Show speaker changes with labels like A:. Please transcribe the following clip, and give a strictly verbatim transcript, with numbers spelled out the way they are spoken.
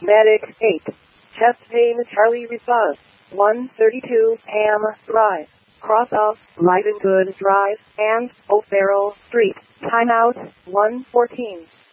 A: Medic eight. Chest pain Charlie response. one thirty-two Ham Drive. Cross of Livengood Drive and Oak Barrel Street. Timeout one fourteen.